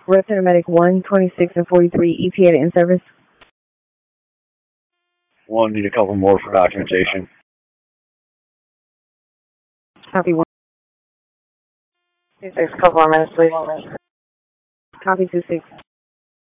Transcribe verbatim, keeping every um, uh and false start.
Red Center Medic one, twenty-six, and forty-three, E T A in service. One, need a couple more for documentation. Copy one. Two six, couple more minutes, please. Copy two six.